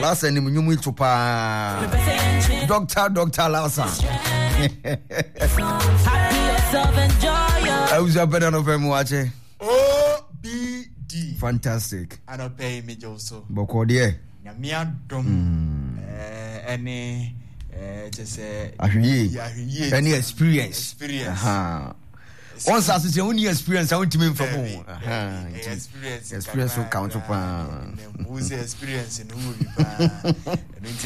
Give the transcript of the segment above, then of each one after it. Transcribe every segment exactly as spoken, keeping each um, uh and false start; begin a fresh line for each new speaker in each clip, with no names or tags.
Lasa ni mnyumu to pa. Doctor Doctor Lasa. I was a better of him watching.
O B D.
Fantastic.
I don't pay me also.
Boko dear.
Yamia dom. Any just say
any experience.
Experience.
Uh-huh. Once I say only experience, I want to mean from home.
Experience.
Experience will count upon.
Who's the experience in who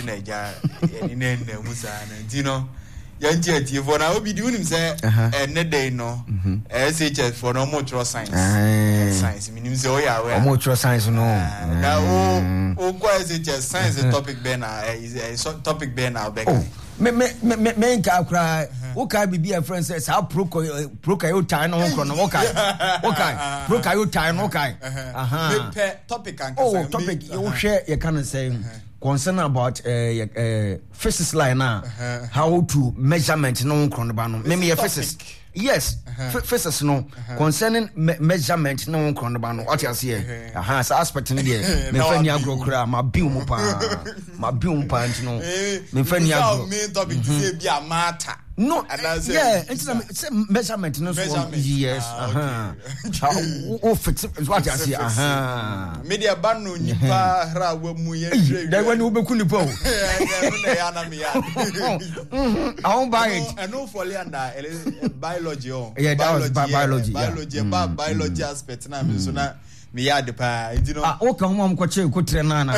you in Musa and Dino. Yanti for now be doing him say and net day no S H S for no more science. Science means oh yeah,
more science no.
Now oh quite S H S science topic ben is a topic ben now back.
Me me me me can cry. Okay, be a friend says how pro pro kayo time no kono. Okay, okay, pro kayo time okay. Aha.
Topic and
oh topic you share you can say concern about uh, uh physics line now. Uh-huh. How to measurement no kono ba no. Me physics. Yes, uh-huh. Physics no uh-huh. Concerning me- measurement no kono ba no. What you see? Aha, so aspect in there. Me fa ni agro kra ma biu mu pa. Ma biu mu pa ntino. Me fa ni agro.
Main topic say be a matter.
No, yeah, it's a measurement. No, yes, uh huh. Oh, fix it. What I see, uh huh.
Media banu nipa ra wa mu ye hwe.
That when you be kuni po.
Ya na me ya.
I won't buy it.
I know for Leanda biology on.
Yeah, that was biology.
Biology, biology aspect na me so na me ya de pa you know.
Ah, o kan mo am ko che ko tre na na.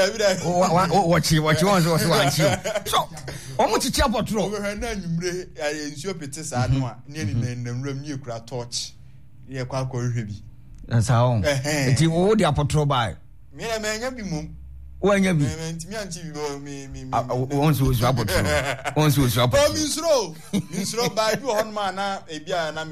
O watch watch one so one chi. So omo chichi apotro.
We na nwumre ensuo pete sa no a ne ni na nwuram ni ekura torch. Ye kwa kwa hwe bi.
That's how. Enti o de apotro bai.
Me na me anya bi mum.
O anya bi.
Me ntimi anti bi me me me.
Once was apotro. Once was apotro.
Oh, mi sro. Mi sro bai bi ho no ma na e bia na